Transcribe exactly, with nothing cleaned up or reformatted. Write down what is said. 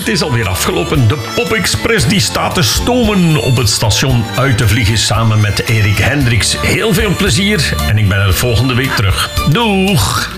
is alweer afgelopen. De Pop Express die staat te stomen op het station uit te vliegen samen met Erik Hendricks. Heel veel plezier en ik ben er volgende week terug. Doeg!